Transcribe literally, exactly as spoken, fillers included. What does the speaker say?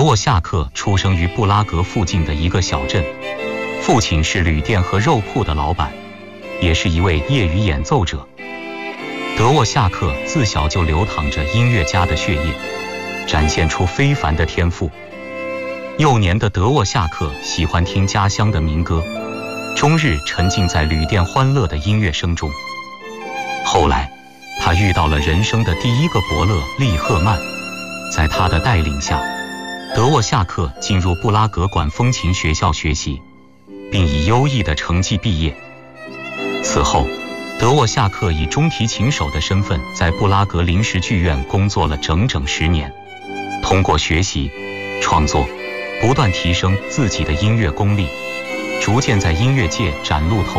德沃夏克出生于布拉格附近的一个小镇，父亲是旅店和肉铺的老板，也是一位业余演奏者。德沃夏克自小就流淌着音乐家的血液，展现出非凡的天赋。幼年的德沃夏克喜欢听家乡的民歌，终日沉浸在旅店欢乐的音乐声中。后来，他遇到了人生的第一个伯乐利赫曼，在他的带领下，德沃夏克进入布拉格管风琴学校学习，并以优异的成绩毕业。此后，德沃夏克以中提琴手的身份在布拉格临时剧院工作了整整十年，通过学习、创作，不断提升自己的音乐功力，逐渐在音乐界崭露头